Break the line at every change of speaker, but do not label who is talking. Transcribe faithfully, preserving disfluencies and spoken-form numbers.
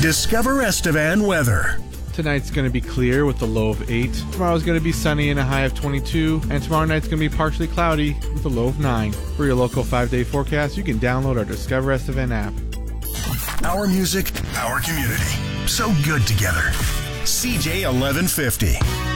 Discover Estevan weather.
Tonight's going to be clear with a low of eight. Tomorrow's going to be sunny and a high of twenty-two. And tomorrow night's going to be partially cloudy with a low of nine. For your local five-day forecast, you can download our Discover Estevan app.
Our music, our community. So good together. C J eleven fifty.